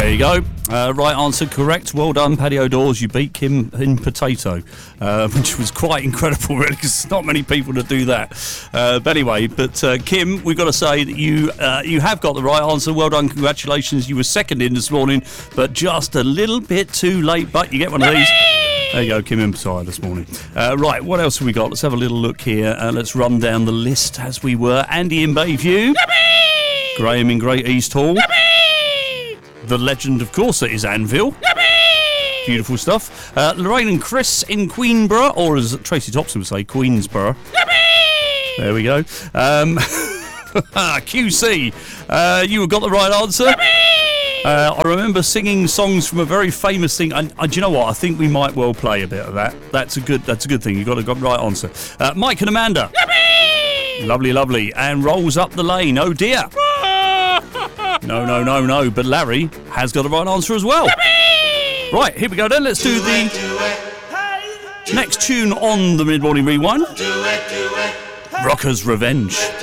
There you go. Right answer correct. Well done, Paddy O'Dawes. You beat Kim in potato, which was quite incredible, really, because not many people to do that. But anyway, Kim, we've got to say that you have got the right answer. Well done. Congratulations. You were second in this morning, but just a little bit too late. But you get one of these. There you go, Kim in potato this morning. Right, what else have we got? Let's have a little look here. Let's run down the list as we were. Andy in Bayview. Yippee! Graham in Great East Hall. Yippee! The legend, of course, that is Anvil. Yippee! Beautiful stuff. Lorraine and Chris in Queenborough, or as Tracy Thompson would say, Queensborough. Yippee! There we go. QC, you got the right answer. Yippee! I remember singing songs from a very famous thing, and do you know what? I think we might well play a bit of that. That's a good thing. You got the right answer. Mike and Amanda. Yippee! Lovely. And rolls up the lane. Oh dear. No. But Larry has got the right answer as well. Yippee! Right, here we go then. Let's do the next tune on the Mid-Morning Rewind. Rocker's Revenge.